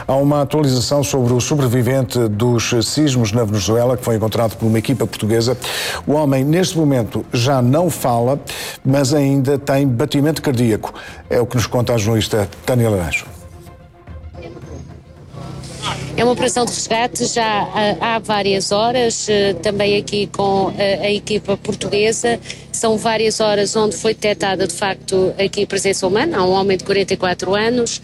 Há uma atualização sobre o sobrevivente dos sismos na Venezuela, que foi encontrado por uma equipa portuguesa. O homem, neste momento, já não fala, mas ainda tem batimento cardíaco. É o que nos conta a jornalista Tânia Laranjo. É uma operação de resgate já há várias horas, também aqui com a equipa portuguesa. São várias horas onde foi detectada, de facto, aqui a presença humana. Há um homem de 44 anos.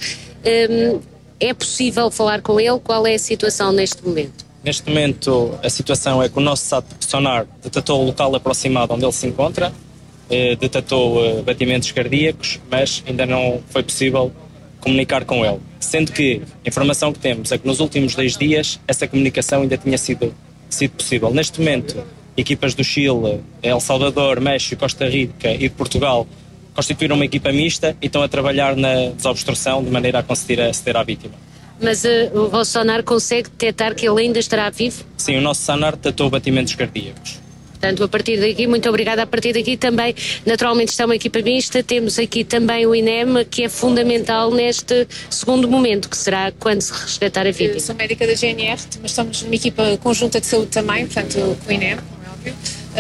É possível falar com ele? Qual é a situação neste momento? Neste momento, a situação é que o nosso sonar detectou o local aproximado onde ele se encontra, detectou batimentos cardíacos, mas ainda não foi possível comunicar com ele. Sendo que a informação que temos é que nos últimos 10 dias essa comunicação ainda tinha sido possível. Neste momento, equipas do Chile, El Salvador, México, Costa Rica e de Portugal constituíram uma equipa mista e estão a trabalhar na desobstrução de maneira a conseguir aceder à vítima. Mas o vosso sonar consegue detectar que ele ainda estará vivo? Sim, o nosso sonar detectou batimentos cardíacos. Portanto, a partir daqui, muito obrigada. A partir daqui também, naturalmente, está uma equipa mista. Temos aqui também o INEM, que é fundamental neste segundo momento, que será quando se resgatar a vítima. Eu sou médica da GNR, mas estamos numa equipa conjunta de saúde também, portanto, com o INEM, como é óbvio.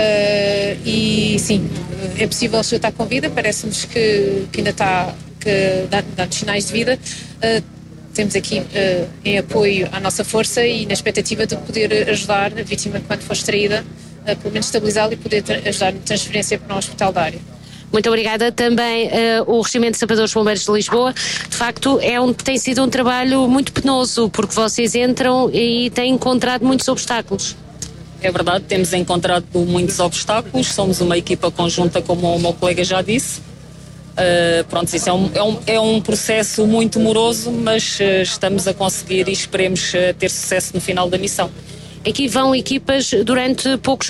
E sim, é possível resgatar com vida, parece-nos que ainda está, que dá sinais de vida. Temos aqui em apoio à nossa força e na expectativa de poder ajudar a vítima quando for extraída, pelo menos estabilizá-la e poder ajudar na transferência para um hospital da área. Muito obrigada. Também o Regimento de Sapadores Bombeiros de Lisboa, de facto, tem sido um trabalho muito penoso, porque vocês entram e têm encontrado muitos obstáculos. É verdade, temos encontrado muitos obstáculos, somos uma equipa conjunta, como o meu colega já disse. Pronto, isso é um processo muito moroso, mas estamos a conseguir e esperemos ter sucesso no final da missão. Aqui vão equipas durante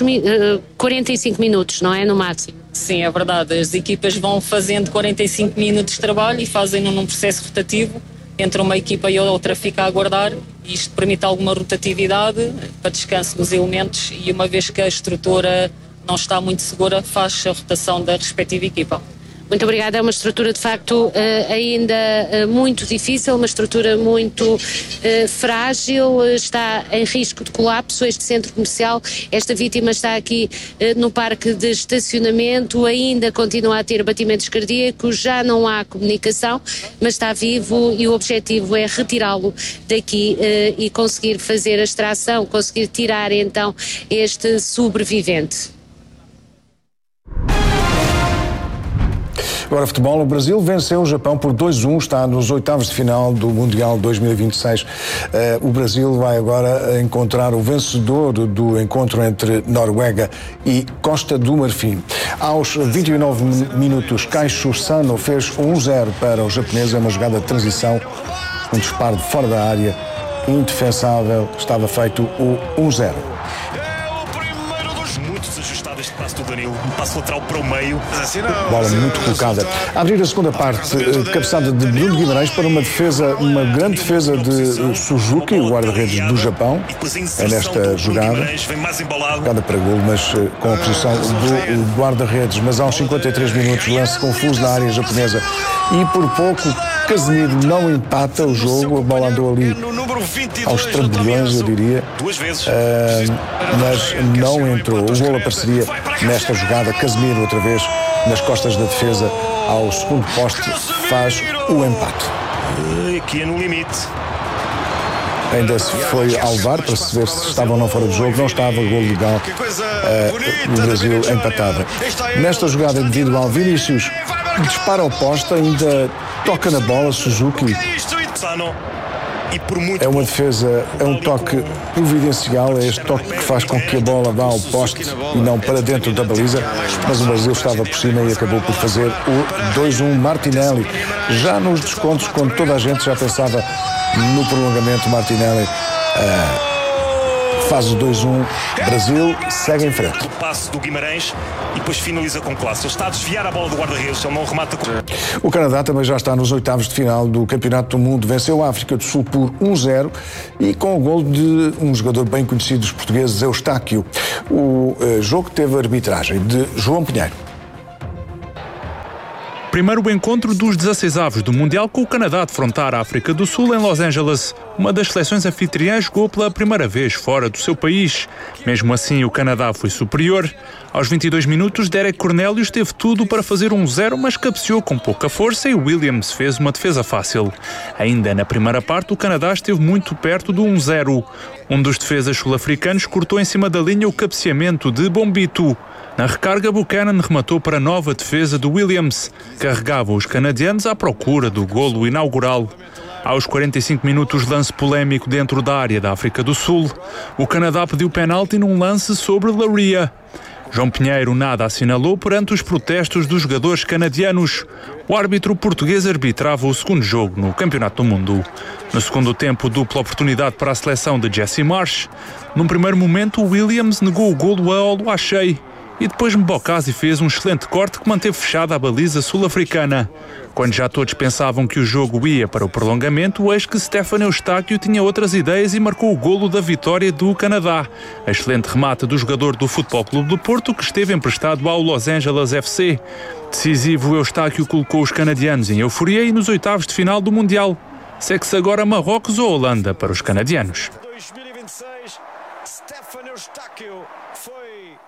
45 minutos, não é? No máximo. Sim, é verdade. As equipas vão fazendo 45 minutos de trabalho e fazem-no num processo rotativo. Entre uma equipa e outra fica a aguardar. Isto permite alguma rotatividade para descanso dos elementos e uma vez que a estrutura não está muito segura, faz a rotação da respectiva equipa. Muito obrigada. É uma estrutura, de facto, ainda muito difícil, uma estrutura muito frágil, está em risco de colapso este centro comercial. Esta vítima está aqui no parque de estacionamento, ainda continua a ter batimentos cardíacos, já não há comunicação, mas está vivo e o objetivo é retirá-lo daqui e conseguir fazer a extração, conseguir tirar então este sobrevivente. Agora, futebol. O Brasil venceu o Japão por 2-1, está nos oitavos de final do Mundial 2026. O Brasil vai agora encontrar o vencedor do encontro entre Noruega e Costa do Marfim. Aos 29 minutos, Kaishu Sano fez 1-0 para o japonês, é uma jogada de transição, um disparo de fora da área, indefensável, estava feito o 1-0. Passo do Danilo, um passo lateral para o meio. Bola muito colocada. A abrir a segunda parte, cabeçada de Bruno Guimarães para uma grande defesa de Suzuki, o guarda-redes do Japão. É nesta jogada. Jogada para golo, mas com a posição do guarda-redes. Mas aos 53 minutos, lance confuso na área japonesa. E por pouco, Casemiro não empata o jogo. A bola andou ali aos trambolhões, eu diria. Mas não entrou. O golo apareceria nesta jogada. Casemiro, outra vez, nas costas da defesa, ao segundo poste, faz o empate. Aqui é no limite. Ainda se foi ao VAR para se ver se estava ou não fora do jogo. Não estava, gol legal. O Brasil empatava. Nesta jogada individual, Vinícius dispara ao poste, ainda toca na bola, Suzuki. É uma defesa, é um toque providencial, é este toque que faz com que a bola vá ao poste e não para dentro da baliza, mas o Brasil estava por cima e acabou por fazer o 2-1. Martinelli, já nos descontos, quando toda a gente já pensava no prolongamento, Martinelli faz o 2-1, Brasil segue em frente. O passe do Guimarães e depois finaliza com classe. Ele está a desviar a bola do guarda-redes, ele não remata com... O Canadá também já está nos oitavos de final do Campeonato do Mundo. Venceu a África do Sul por 1-0 e com o gol de um jogador bem conhecido dos portugueses, Eustáquio. O jogo teve arbitragem de João Pinheiro. Primeiro encontro dos 16avos do Mundial, com o Canadá a defrontar a África do Sul em Los Angeles. Uma das seleções anfitriãs jogou pela primeira vez fora do seu país. Mesmo assim, o Canadá foi superior. Aos 22 minutos, Derek Cornelius teve tudo para fazer 1-0, mas cabeceou com pouca força e Williams fez uma defesa fácil. Ainda na primeira parte, o Canadá esteve muito perto do 1-0. Um dos defesas sul-africanos cortou em cima da linha o cabeceamento de Bombito. Na recarga, Buchanan rematou para a nova defesa do Williams. Carregava os canadianos à procura do golo inaugural. Aos 45 minutos, lance polémico dentro da área da África do Sul. O Canadá pediu penalti num lance sobre Laria. João Pinheiro nada assinalou perante os protestos dos jogadores canadianos. O árbitro português arbitrava o segundo jogo no Campeonato do Mundo. No segundo tempo, dupla oportunidade para a seleção de Jesse Marsh. Num primeiro momento, o Williams negou o golo a Oluwaseyi e depois Mbokasi fez um excelente corte que manteve fechada a baliza sul-africana. Quando já todos pensavam que o jogo ia para o prolongamento, eis que Stefano Eustáquio tinha outras ideias e marcou o golo da vitória do Canadá. A excelente remate do jogador do Futebol Clube do Porto, que esteve emprestado ao Los Angeles FC. Decisivo, Eustáquio colocou os canadianos em euforia e nos oitavos de final do Mundial. Segue-se agora Marrocos ou Holanda para os canadianos. 2026, Stefano Eustáquio foi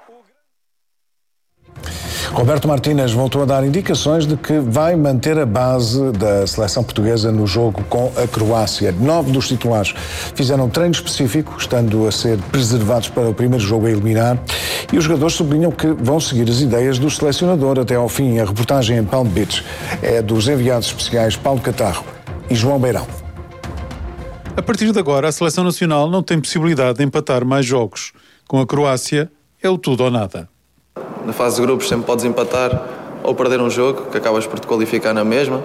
Roberto Martínez voltou a dar indicações de que vai manter a base da seleção portuguesa no jogo com a Croácia. 9 dos titulares fizeram treino específico, estando a ser preservados para o primeiro jogo a eliminar, e os jogadores sublinham que vão seguir as ideias do selecionador até ao fim. A reportagem em Palm Beach é dos enviados especiais Paulo Catarro e João Beirão. A partir de agora, a seleção nacional não tem possibilidade de empatar mais jogos. Com a Croácia, é o tudo ou nada. Na fase de grupos sempre podes empatar ou perder um jogo, que acabas por te qualificar na mesma.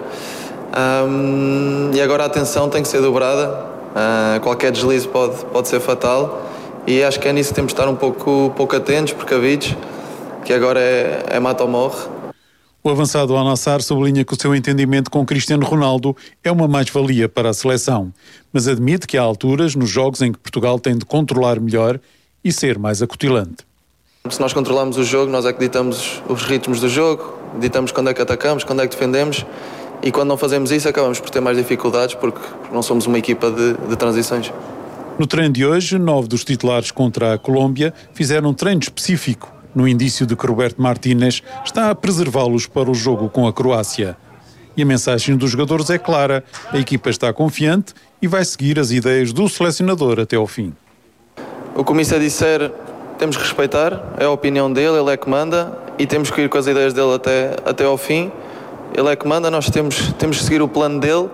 E agora a atenção tem que ser dobrada. Qualquer deslize pode ser fatal. E acho que é nisso que temos de estar um pouco atentos, precavidos, que agora é mata ou morre. O avançado Al-Nassr sublinha que o seu entendimento com Cristiano Ronaldo é uma mais-valia para a seleção, mas admite que há alturas nos jogos em que Portugal tem de controlar melhor e ser mais acutilante. Se nós controlamos o jogo, nós é que ditamos os ritmos do jogo, ditamos quando é que atacamos, quando é que defendemos, e quando não fazemos isso acabamos por ter mais dificuldades porque não somos uma equipa de transições. No treino de hoje, 9 dos titulares contra a Colômbia fizeram um treino específico, no indício de que Roberto Martínez está a preservá-los para o jogo com a Croácia. E a mensagem dos jogadores é clara: a equipa está confiante e vai seguir as ideias do selecionador até ao fim. O que o Missa disser temos que respeitar, é a opinião dele, ele é que manda e temos que ir com as ideias dele até ao fim. Ele é que manda, nós temos que seguir o plano dele.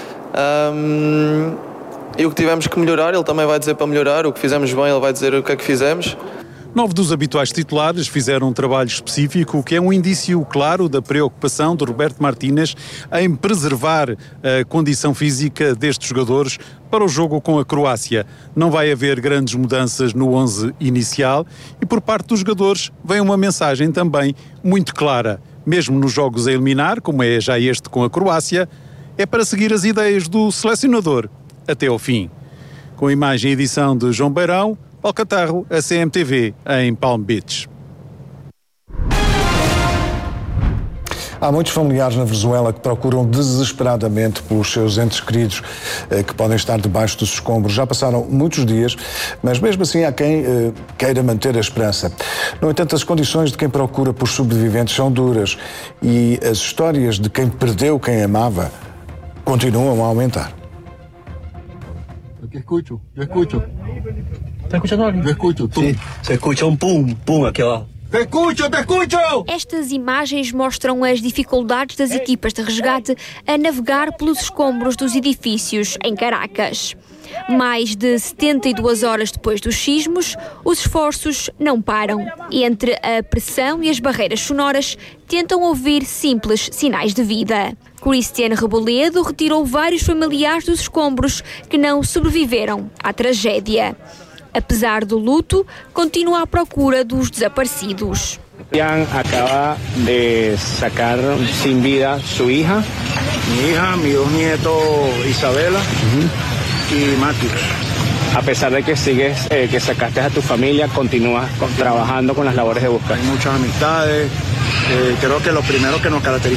E o que tivemos que melhorar, ele também vai dizer para melhorar. O que fizemos bem, ele vai dizer o que é que fizemos. 9 dos habituais titulares fizeram um trabalho específico, o que é um indício claro da preocupação de Roberto Martínez em preservar a condição física destes jogadores para o jogo com a Croácia. Não vai haver grandes mudanças no 11 inicial e por parte dos jogadores vem uma mensagem também muito clara. Mesmo nos jogos a eliminar, como é já este com a Croácia, é para seguir as ideias do selecionador até ao fim. Com a imagem e edição de João Beirão, Paulo Catarro, a CMTV, em Palm Beach. Há muitos familiares na Venezuela que procuram desesperadamente pelos seus entes queridos que podem estar debaixo dos escombros. Já passaram muitos dias, mas mesmo assim há quem queira manter a esperança. No entanto, as condições de quem procura por sobreviventes são duras e as histórias de quem perdeu quem amava continuam a aumentar. Eu escuto. Está escutando alguém? Eu escuto. Sim, se escuta pum, pum aqui, ó. Te escuto! Estas imagens mostram as dificuldades das equipas de resgate a navegar pelos escombros dos edifícios em Caracas. Mais de 72 horas depois dos sismos, os esforços não param. Entre a pressão e as barreiras sonoras, tentam ouvir simples sinais de vida. Cristiano Reboledo retirou vários familiares dos escombros que não sobreviveram à tragédia. Apesar do luto, continua à procura dos desaparecidos. Ian acaba de sacar sin vida su hija. Mi hija, mis dos nietos, Isabela y Matius. A pesar de que sigues, que sacaste a tu familia, continúas trabajando con las labores de búsqueda. Hay muchas amistades. Creo que lo primero que nos caracteriza